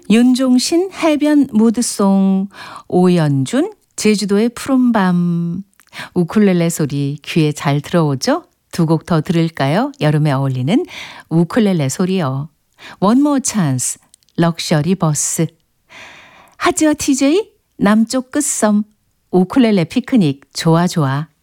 윤종신 해변 무드송, 오연준 제주도의 푸른밤. 우쿨렐레 소리 귀에 잘 들어오죠? 두 곡 더 들을까요? 여름에 어울리는 우쿨렐레 소리요. One More Chance, 럭셔리 버스. 하지와 TJ, 남쪽 끝섬, 우쿨렐레 피크닉, 좋아 좋아.